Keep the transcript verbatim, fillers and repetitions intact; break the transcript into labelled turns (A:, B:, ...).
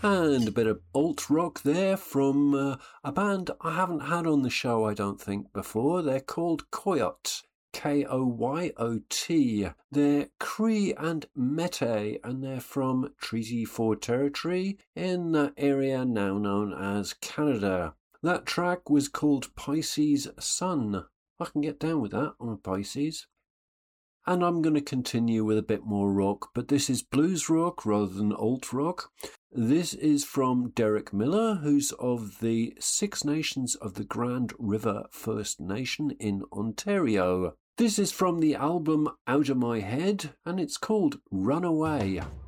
A: And a bit of alt rock there from uh, a band I haven't had on the show, I don't think, before. They're called Koyot. K O Y O T. They're Cree and Métis, and they're from Treaty four territory in that area now known as Canada. That track was called Pisces Sun. I can get down with that on a Pisces. And I'm going to continue with a bit more rock, but this is blues rock rather than alt rock. This is from Derek Miller, who's of the Six Nations of the Grand River First Nation in Ontario. This is from the album Out of My Head, and it's called Runaway.